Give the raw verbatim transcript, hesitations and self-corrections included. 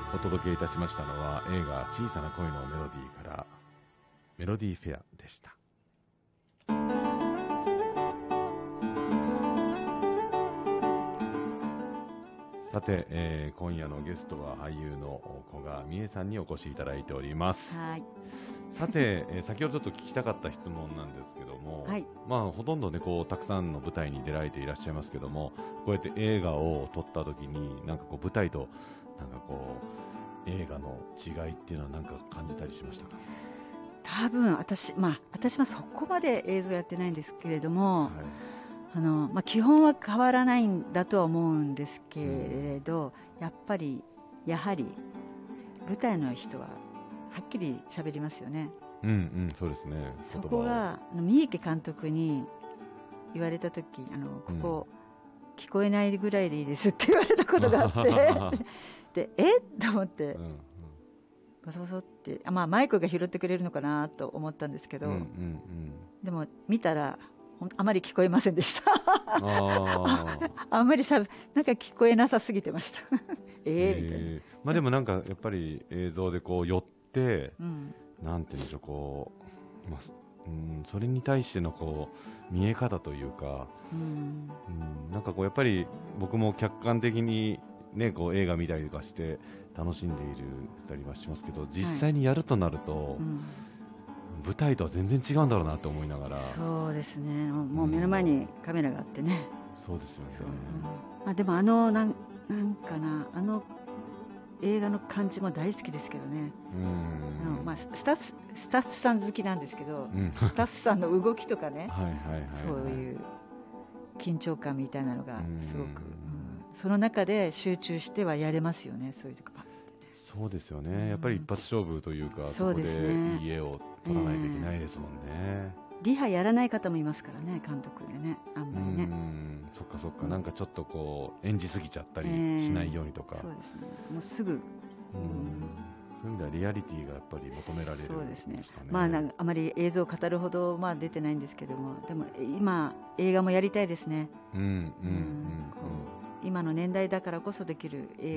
お届けいたしましたのは映画小さな恋のメロディーからメロディーフェアでした。さて、えー、今夜のゲストは俳優の古賀美恵さんにお越しいただいております。 はい。 さて、えー、先ほどちょっと聞きたかった質問なんですけども、 はい、 まあ、ほとんどねこうたくさんの舞台に出られていらっしゃいますけども、こうやって映画を撮った時になんかこう舞台となんかこう映画の違いっていうのは何か感じたりしましたか？ 多分私、まあ、私はそこまで映像やってないんですけれども、はい、あのまあ、基本は変わらないんだとは思うんですけれど、うん、やっぱりやはり舞台の人ははっきり喋りますよね。 うんうん、そうですね。 そこが三池監督に言われた時、あのここ、うん、聞こえないぐらいでいいですって言われたことがあってでえっと思って、うんうん、ボソボソって、まあ、マイクが拾ってくれるのかなと思ったんですけど、うんうんうん、でも見たらあまり聞こえませんでしたあ, あんまりしゃべなんか聞こえなさすぎてましたえーみたいな、 まあ、でもなんかやっぱり映像でこう寄って、うん、なんていうんでしょう、こう、まあうん、それに対してのこう見え方というか、うんうん、なんかこうやっぱり僕も客観的に、ね、こう映画見たりとかして楽しんでいるたりはしますけど、実際にやるとなると、はい、うん、舞台とは全然違うんだろうなと思いながら。 そうですね、もう目の前にカメラがあってね、 うん、そうですよね。 うん、まあ、でもあのなん、なんかなあの映画の感じも大好きですけどね。うん、まあ、スタッフスタッフさん好きなんですけど、うん、スタッフさんの動きとかねそういう緊張感みたいなのがすごく、うん、その中で集中してはやれますよね、そういうとこパッてね。 そうですよね、やっぱり一発勝負というか、うん、そこでいい絵を撮らないといけないですもんね、えーリハやらない方もいますからね、監督でね、あんまりね。 うん、そっかそっか、うん、なんかちょっとこう演じすぎちゃったりしないようにとか、えー、 そうですね、もうすぐ、うん、 そういう意味ではリアリティがやっぱり求められるんですかね。 そうですね、まあ、なんかあまり映像を語るほど、まあ、出てないんですけども、でも今映画もやりたいですね。うんうんうんうん、今の年代だからこそできる映画